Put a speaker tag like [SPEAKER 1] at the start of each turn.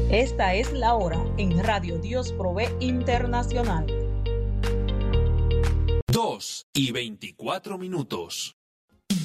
[SPEAKER 1] Esta es la hora en Radio Dios Provee Internacional.
[SPEAKER 2] 2:24.